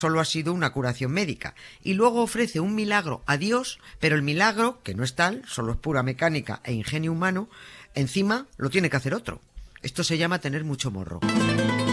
solo ha sido una curación médica, y luego ofrece un milagro a Dios, pero el milagro, que no es tal, solo es pura mecánica e ingenio humano, encima lo tiene que hacer otro. Esto se llama tener mucho morro.